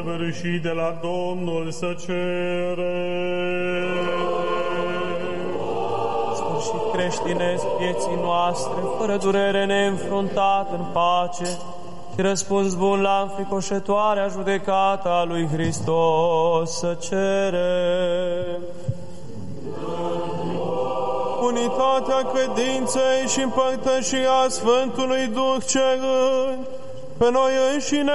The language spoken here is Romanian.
săvârșit de la Domnul să cere. Sfârșit creștinesc vieții noastre, fără durere neînfruntat în pace, și răspuns bun la înfricoșătoarea judecată a lui Hristos să cere. Unitatea credinței și împărtășirea Sfântului Duh cerând, pe noi înșine